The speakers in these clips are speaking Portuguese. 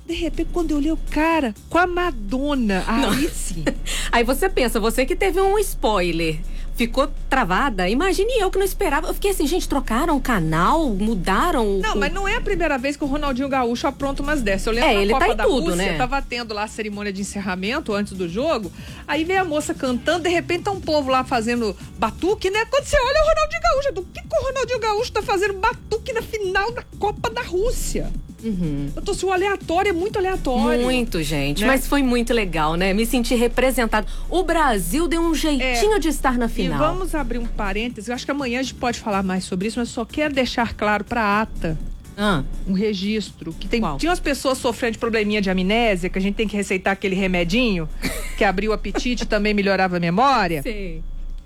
De repente, quando eu olhei o cara com a Madonna, aí sim. Aí você pensa, você que teve um spoiler, ficou travada? Imagine eu que não esperava. Eu fiquei assim, gente, trocaram o canal? Mudaram? Não, mas não é a primeira vez que o Ronaldinho Gaúcho apronta umas dessas. Eu lembro ele na Copa tá da em tudo, Rússia, né? tava tendo lá a cerimônia de encerramento antes do jogo, aí veio a moça cantando, de repente tá um povo lá fazendo batuque, né? Quando você olha o Ronaldinho Gaúcho, do que o Ronaldinho Gaúcho tá fazendo batuque na final da Copa da Rússia? Eu tô assim, o aleatório é muito aleatório. Muito, gente. Né? Mas foi muito legal, né? Me senti representado. O Brasil deu um jeitinho de estar na final. E vamos abrir um parênteses. Eu acho que amanhã a gente pode falar mais sobre isso, mas só quero deixar claro pra ata um registro. Que tinha umas pessoas sofrendo de probleminha de amnésia, que a gente tem que receitar aquele remedinho que abriu o apetite e também melhorava a memória. Sim.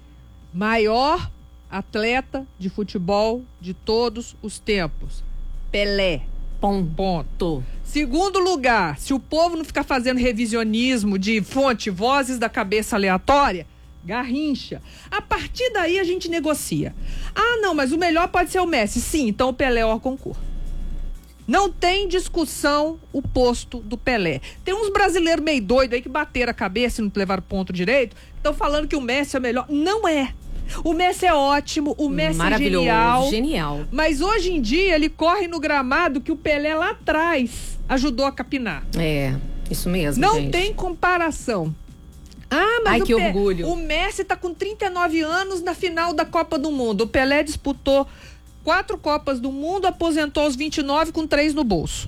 Maior atleta de futebol de todos os tempos. Pelé. Ponto. Segundo lugar, se o povo não ficar fazendo revisionismo de fonte, vozes da cabeça aleatória, Garrincha. A partir daí a gente negocia. Ah, não, mas o melhor pode ser o Messi. Sim, então o Pelé é o concurso. Não tem discussão o posto do Pelé. Tem uns brasileiros meio doidos aí que bateram a cabeça e não levaram ponto direito, estão falando que o Messi é o melhor. Não é. O Messi é ótimo, o Messi é genial. Mas hoje em dia ele corre no gramado que o Pelé lá atrás ajudou a capinar. É, isso mesmo, Não gente. tem comparação. Ah, mas que orgulho. O Messi tá com 39 anos na final da Copa do Mundo. O Pelé disputou 4 Copas do Mundo, aposentou aos 29 com 3 no bolso.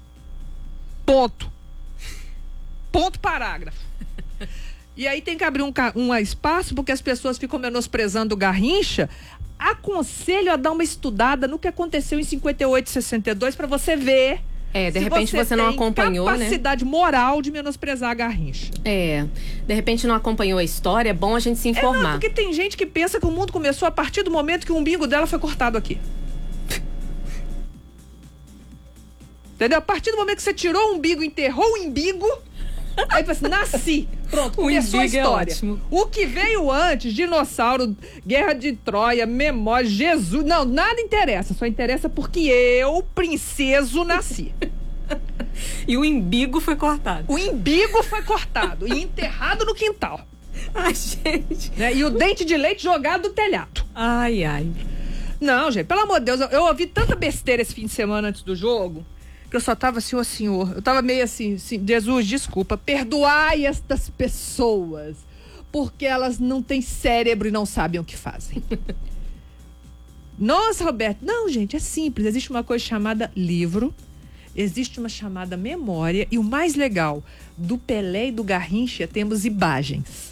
Ponto. Ponto parágrafo. E aí tem que abrir um espaço, porque as pessoas ficam menosprezando o Garrincha. Aconselho a dar uma estudada no que aconteceu em 58 e 62 para você ver. De repente você não acompanhou, né? Capacidade moral de menosprezar a Garrincha. De repente não acompanhou a história, é bom a gente se informar. Não, porque tem gente que pensa que o mundo começou a partir do momento que o umbigo dela foi cortado aqui. Entendeu? A partir do momento que você tirou o umbigo, enterrou o umbigo, aí você nasci. Pronto, começou a história. O que veio antes, dinossauro, guerra de Troia, memória, Jesus, não, nada interessa. Só interessa porque eu, princeso, nasci. E o umbigo foi cortado. O umbigo foi cortado e enterrado no quintal. Ai, gente. Né? E o dente de leite jogado do telhado. Ai, ai. Não, gente, pelo amor de Deus, eu ouvi tanta besteira esse fim de semana antes do jogo, que eu só tava assim, ô Senhor, eu tava meio assim, Jesus, desculpa, perdoai estas pessoas, porque elas não têm cérebro e não sabem o que fazem. Nossa, Roberto, não, gente, é simples, existe uma coisa chamada livro, existe uma chamada memória, e o mais legal, do Pelé e do Garrincha temos imagens.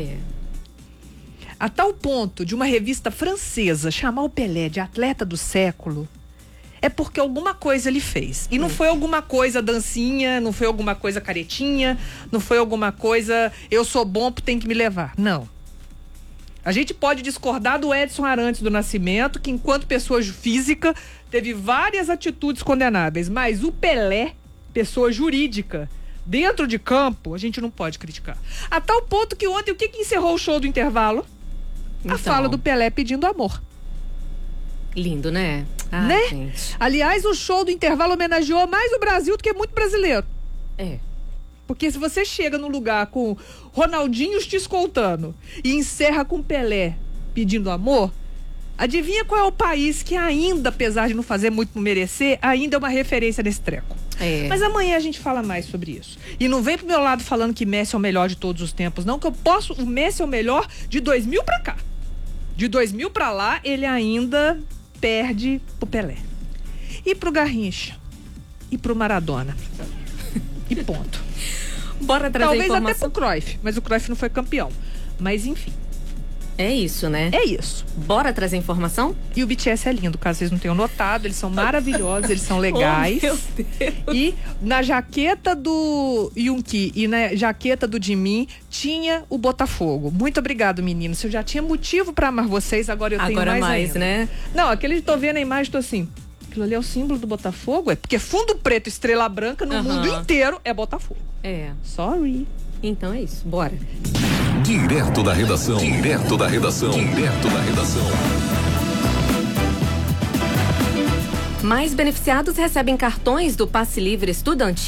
A tal ponto de uma revista francesa chamar o Pelé de atleta do século, é porque alguma coisa ele fez. E não foi alguma coisa dancinha, não foi alguma coisa caretinha, não foi alguma coisa eu sou bom, tem que me levar. Não. A gente pode discordar do Edson Arantes do Nascimento, que enquanto pessoa física teve várias atitudes condenáveis, mas o Pelé, pessoa jurídica, dentro de campo, a gente não pode criticar. A tal ponto que ontem, o que encerrou o show do intervalo? A fala do Pelé pedindo amor. Lindo, né? Ai, né? Gente. Aliás, o show do intervalo homenageou mais o Brasil do que muito brasileiro. Porque se você chega num lugar com Ronaldinho te escoltando e encerra com Pelé pedindo amor, adivinha qual é o país que ainda, apesar de não fazer muito por merecer, ainda é uma referência nesse treco. Mas amanhã a gente fala mais sobre isso. E não vem pro meu lado falando que Messi é o melhor de todos os tempos, não, que o Messi é o melhor de 2000 pra cá. De 2000 pra lá, ele ainda perde pro Pelé. E pro Garrincha. E pro Maradona. E ponto. Bora trazer talvez informação. Até pro Cruyff, mas o Cruyff não foi campeão. Mas enfim. É isso, né? É isso. Bora trazer informação? E o BTS é lindo, caso vocês não tenham notado, eles são maravilhosos, eles são legais. Oh, meu Deus. E na jaqueta do Yunki e na jaqueta do Jimin tinha o Botafogo. Muito obrigado, meninos. Se eu já tinha motivo pra amar vocês, agora eu tenho mais ainda. Né? Não, aquele que tô vendo a imagem, tô assim, aquilo ali é o símbolo do Botafogo? É porque fundo preto, estrela branca no mundo inteiro é Botafogo. Sorry. Então é isso, bora. Direto da redação. Direto da redação. Direto da redação. Mais beneficiados recebem cartões do Passe Livre Estudantil.